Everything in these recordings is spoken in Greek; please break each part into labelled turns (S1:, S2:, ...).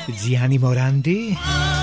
S1: Gianni Morandi.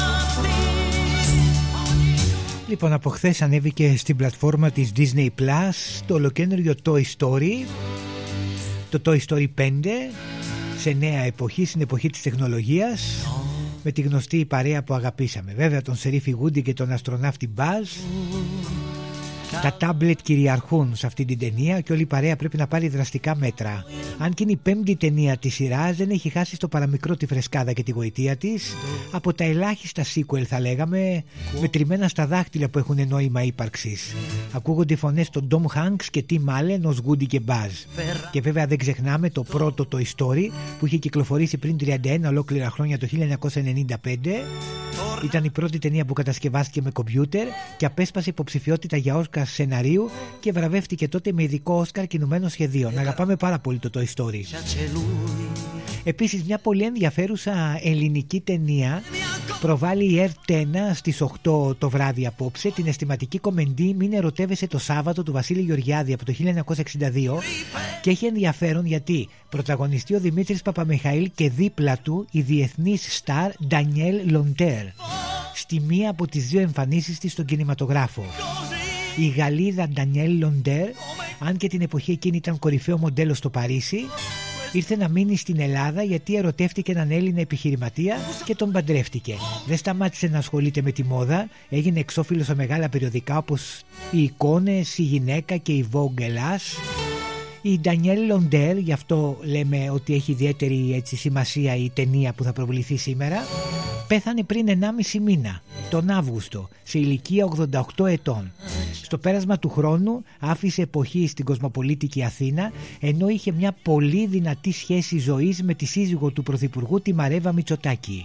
S1: Λοιπόν, από χθες ανέβηκε στην πλατφόρμα της Disney Plus το ολοκαίνουργιο Toy Story, το Toy Story 5, σε νέα εποχή, στην εποχή της τεχνολογίας, με τη γνωστή παρέα που αγαπήσαμε. Βέβαια τον Σερίφη Woody και τον αστροναύτη Buzz. Τα τάμπλετ κυριαρχούν σε αυτή την ταινία και όλη η παρέα πρέπει να πάρει δραστικά μέτρα. Αν και είναι η πέμπτη ταινία της σειράς, δεν έχει χάσει στο παραμικρό τη φρεσκάδα και τη γοητεία της. Από τα ελάχιστα sequel, θα λέγαμε, μετρημένα στα δάχτυλα που έχουν νόημα ύπαρξης. Ακούγονται οι φωνές των Tom Hanks και Tim Allen ως Woody και Buzz. Και βέβαια δεν ξεχνάμε το πρώτο Toy Story που είχε κυκλοφορήσει πριν 31 ολόκληρα χρόνια, το 1995. Ήταν η πρώτη ταινία που κατασκευάστηκε με κομπιούτερ και απέσπασε υποψηφιότητα για Όσκαρ σεναρίου και βραβεύτηκε τότε με ειδικό Όσκαρ κινουμένων σχεδίων. Αγαπάμε πάρα πολύ το Toy Story. Επίσης, μια πολύ ενδιαφέρουσα ελληνική ταινία προβάλλει η ΕΡΤ1 στις 8 το βράδυ απόψε, την αισθηματική κομμεντή «Μην ερωτεύεσαι το Σάββατο» του Βασίλη Γεωργιάδη από το 1962, και έχει ενδιαφέρον γιατί πρωταγωνιστεί ο Δημήτρης Παπαμιχαήλ και δίπλα του η διεθνής στάρ Ντανιέλ Λοντέρ, στη μία από τις δύο εμφανίσεις της στον κινηματογράφο. Η Γαλλίδα Ντανιέλ Λοντέρ, αν και την εποχή εκείνη ήταν κορυφαίο μοντέλο στο Παρίσι, ήρθε να μείνει στην Ελλάδα γιατί ερωτεύτηκε έναν Έλληνα επιχειρηματία και τον παντρεύτηκε. Δεν σταμάτησε να ασχολείται με τη μόδα, έγινε εξώφυλλο σε μεγάλα περιοδικά όπως οι Εικόνες, η Γυναίκα και η Vogue Ελλάς. Η Ντανιέλ Λοντέρ, γι' αυτό λέμε ότι έχει ιδιαίτερη σημασία η ταινία που θα προβληθεί σήμερα, πέθανε πριν 1,5 μήνα, τον Αύγουστο, σε ηλικία 88 ετών. Στο πέρασμα του χρόνου άφησε εποχή στην κοσμοπολίτικη Αθήνα, ενώ είχε μια πολύ δυνατή σχέση ζωής με τη σύζυγο του Πρωθυπουργού, τη Μαρέβα Μητσοτάκη.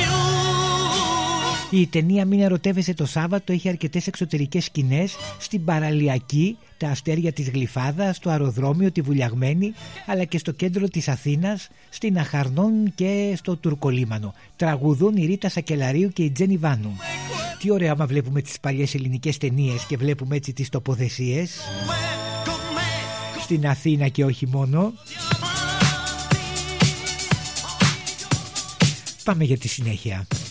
S1: Η ταινία «Μην ερωτεύεσαι το Σάββατο» έχει αρκετές εξωτερικές σκηνές στην Παραλιακή, τα αστέρια της Γλυφάδας, στο αεροδρόμιο, τη Βουλιαγμένη, αλλά και στο κέντρο της Αθήνας, στην Αχαρνών και στο Τουρκολίμανο. Τραγουδούν η Ρίτα Σακελαρίου και η Τζένι Βάνου. Τι ωραία άμα βλέπουμε τις παλιές ελληνικές ταινίες και βλέπουμε έτσι τις τοποθεσίες στην Αθήνα και όχι μόνο. Πάμε για τη συνέχεια.